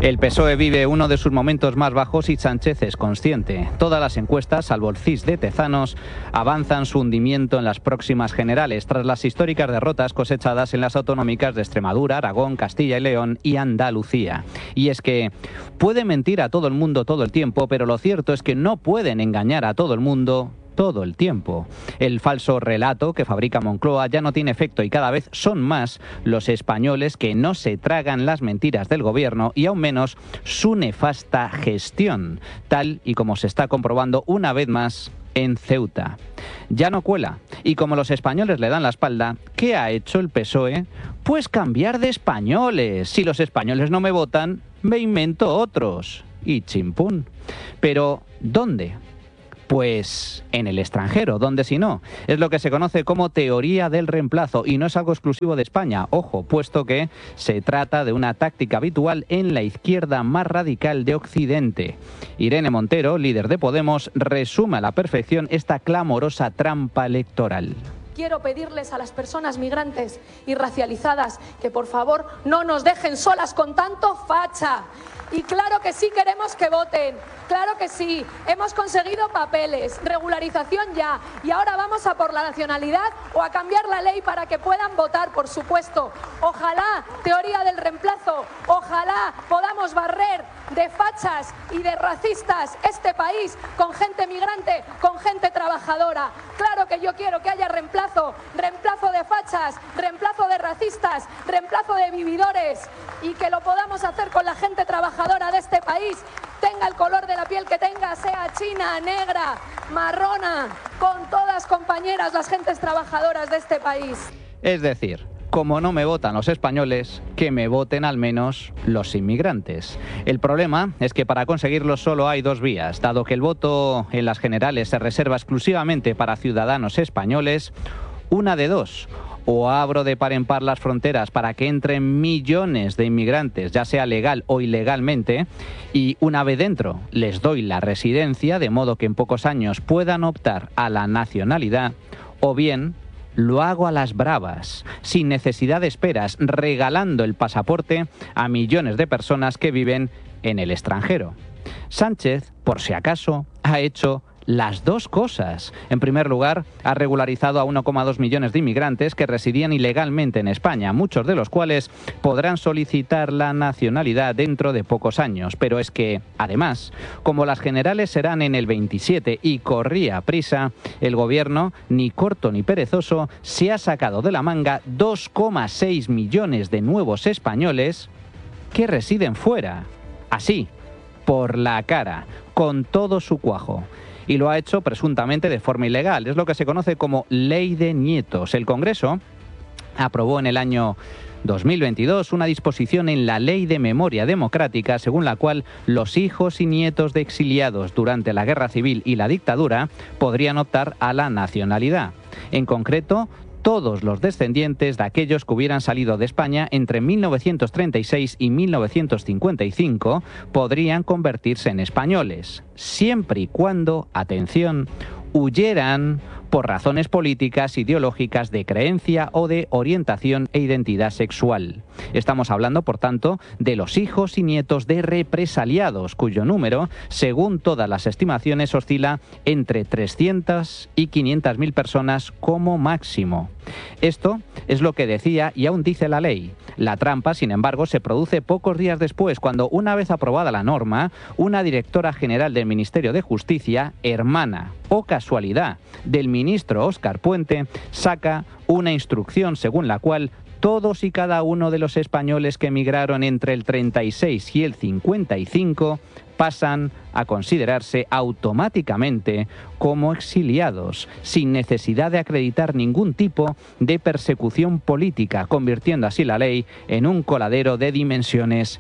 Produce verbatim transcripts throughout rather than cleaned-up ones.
El P S O E vive uno de sus momentos más bajos y Sánchez es consciente. Todas las encuestas, salvo el C I S de Tezanos, avanzan su hundimiento en las próximas generales, tras las históricas derrotas cosechadas en las autonómicas de Extremadura, Aragón, Castilla y León y Andalucía. Y es que pueden mentir a todo el mundo todo el tiempo, pero lo cierto es que no pueden engañar a todo el mundo todo el tiempo. El falso relato que fabrica Moncloa ya no tiene efecto y cada vez son más los españoles que no se tragan las mentiras del gobierno y aún menos su nefasta gestión, tal y como se está comprobando una vez más en Ceuta. Ya no cuela. Y como los españoles le dan la espalda, ¿qué ha hecho el P S O E? Pues cambiar de españoles. Si los españoles no me votan, me invento otros. Y chimpún. Pero, ¿dónde? Pues en el extranjero, ¿dónde si no? Es lo que se conoce como teoría del reemplazo y no es algo exclusivo de España, ojo, puesto que se trata de una táctica habitual en la izquierda más radical de Occidente. Irene Montero, líder de Podemos, resume a la perfección esta clamorosa trampa electoral. Quiero pedirles a las personas migrantes y racializadas que por favor no nos dejen solas con tanto facha. Y claro que sí queremos que voten, claro que sí, hemos conseguido papeles, regularización ya, y ahora vamos a por la nacionalidad o a cambiar la ley para que puedan votar, por supuesto. Ojalá, teoría del reemplazo, ojalá podamos barrer de fachas y de racistas este país con gente migrante, con gente trabajadora. Claro que yo quiero que haya reemplazo, reemplazo de fachas, reemplazo de racistas, reemplazo de vividores y que lo podamos hacer con la gente trabajadora de este país, tenga el color de la piel que tenga, sea china, negra, marrona, con todas compañeras las gentes trabajadoras de este país. Es decir, como no me votan los españoles, que me voten al menos los inmigrantes. El problema es que para conseguirlo solo hay dos vías. Dado que el voto en las generales se reserva exclusivamente para ciudadanos españoles, una de dos. O abro de par en par las fronteras para que entren millones de inmigrantes, ya sea legal o ilegalmente, y una vez dentro les doy la residencia, de modo que en pocos años puedan optar a la nacionalidad, o bien lo hago a las bravas, sin necesidad de esperas, regalando el pasaporte a millones de personas que viven en el extranjero. Sánchez, por si acaso, ha hecho las dos cosas. En primer lugar, ha regularizado a uno coma dos millones de inmigrantes que residían ilegalmente en España, muchos de los cuales podrán solicitar la nacionalidad dentro de pocos años. Pero es que, además, como las generales serán en el veintisiete y corría prisa, el gobierno, ni corto ni perezoso, se ha sacado de la manga dos coma seis millones de nuevos españoles que residen fuera. Así, por la cara, con todo su cuajo. Y lo ha hecho presuntamente de forma ilegal. Es lo que se conoce como Ley de Nietos. El Congreso aprobó en el año dos mil veintidós una disposición en la Ley de Memoria Democrática según la cual los hijos y nietos de exiliados durante la Guerra Civil y la dictadura podrían optar a la nacionalidad. En concreto, todos los descendientes de aquellos que hubieran salido de España entre mil novecientos treinta y seis y mil novecientos cincuenta y cinco podrían convertirse en españoles, siempre y cuando, atención, huyeran por razones políticas, ideológicas, de creencia o de orientación e identidad sexual. Estamos hablando, por tanto, de los hijos y nietos de represaliados, cuyo número, según todas las estimaciones, oscila entre trescientas y quinientas mil personas como máximo. Esto es lo que decía y aún dice la ley. La trampa, sin embargo, se produce pocos días después, cuando, una vez aprobada la norma, una directora general del Ministerio de Justicia, hermana o casualidad del ministro Óscar Puente, saca una instrucción según la cual todos y cada uno de los españoles que emigraron entre el treinta y seis y el cincuenta y cinco pasan a considerarse automáticamente como exiliados, sin necesidad de acreditar ningún tipo de persecución política, convirtiendo así la ley en un coladero de dimensiones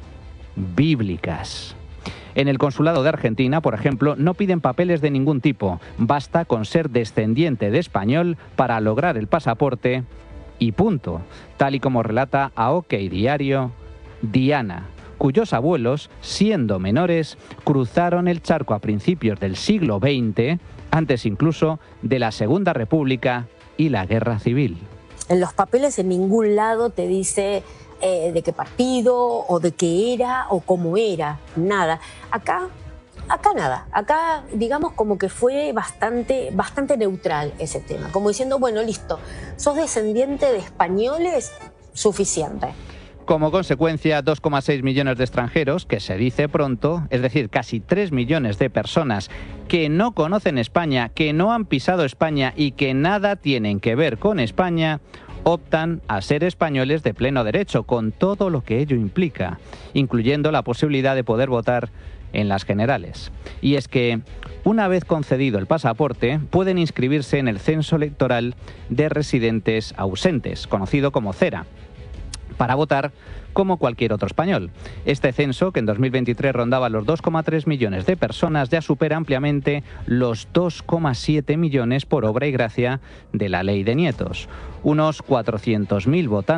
bíblicas. En el consulado de Argentina, por ejemplo, no piden papeles de ningún tipo. Basta con ser descendiente de español para lograr el pasaporte y punto. Tal y como relata a OK Diario, Diana, cuyos abuelos, siendo menores, cruzaron el charco a principios del siglo veinte, antes incluso de la Segunda República y la Guerra Civil. En los papeles en ningún lado te dice eh, de qué partido, o de qué era, o cómo era, nada. Acá, acá nada, acá digamos como que fue bastante, bastante neutral ese tema, como diciendo, bueno, listo, sos descendiente de españoles, suficiente. Como consecuencia, dos coma seis millones de extranjeros, que se dice pronto, es decir, casi tres millones de personas que no conocen España, que no han pisado España y que nada tienen que ver con España, optan a ser españoles de pleno derecho, con todo lo que ello implica, incluyendo la posibilidad de poder votar en las generales. Y es que, una vez concedido el pasaporte, pueden inscribirse en el censo electoral de residentes ausentes, conocido como CERA, para votar como cualquier otro español. Este censo, que en dos mil veintitrés rondaba los dos coma tres millones de personas, ya supera ampliamente los dos coma siete millones por obra y gracia de la Ley de Nietos. Unos cuatrocientos mil votantes